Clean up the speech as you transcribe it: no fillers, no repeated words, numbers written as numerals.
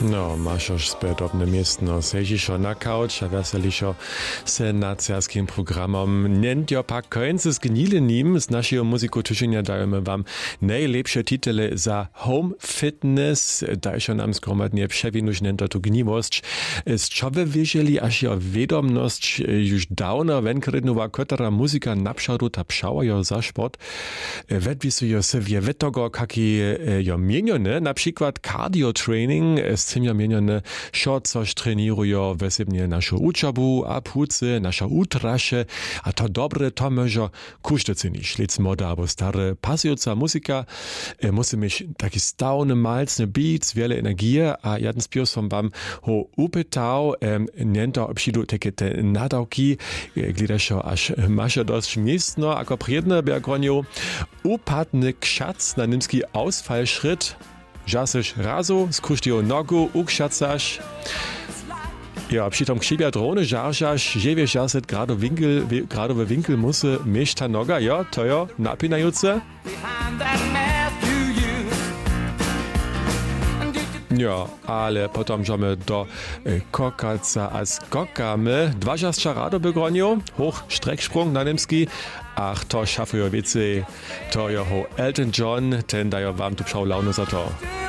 No, masz już spodobne miejsce, siedzisz na couch, a weselisz se nad serskim programom. Nennt jo pak końce zgnili nim, z naszego muzyku tuszenia dajemy wam najlepsze titule za home fitness, dajże nam skromadnie przewinuć nenta tu gniwość. Z czego wiedzieli, aż jo wiadomność już dawno wękrydnowa kotara muzyka napszadu ta pszała jo za sport. Wedwisujo se wie wetogo, kaki jo mienione, na przykład cardio training, z tym jo mienione, co coś trenirujo wesebnie naszą uczobu, a płucy, nasza utrasze, a to dobre to może kusztocy niż, lec moda albo stare. Pasująca muzyka musi mieć taki stałny, malcny beats, wiele energii, a jeden z piosom wam ho upytał, niento obsidu takie te nadałki, glidasz aż masz dość miejscno, ako priedne bergoniu, upadny krzac na nimski Ausfallschritt, žaseš razu, skruštio nogu, ukrzacaš. Ja, přitom křibia drone žaržaš, že wiesz, jaset gradowy winkel musy mieć ta noga, ja, to jo, napinajuce. Ja, ale potom żemy do kokaca a skokamy. Dwa żascza rado begonio, hoch Strecksprung na nimski. Ach, to szafujo wicy, to jo ho Elton John, ten dajo wam tu pszał launu za to.